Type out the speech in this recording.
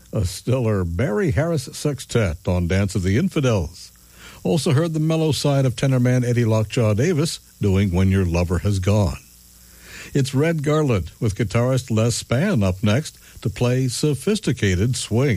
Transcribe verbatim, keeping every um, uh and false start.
a stellar Barry Harris Sextet on Dance of the Infidels. Also heard the mellow side of tenorman Eddie Lockjaw Davis doing When Your Lover Has Gone. It's Red Garland with guitarist Les Spann up next to play Sophisticated Swing.